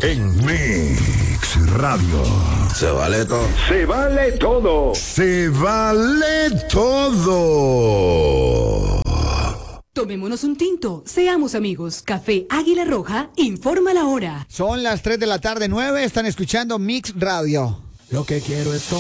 En Mix Radio. Se vale todo. Se vale todo. Se vale todo. Tomémonos un tinto, seamos amigos. Café Águila Roja informa la hora. Son las 3 de la tarde, 9, están escuchando Mix Radio. Lo que quiero es todo.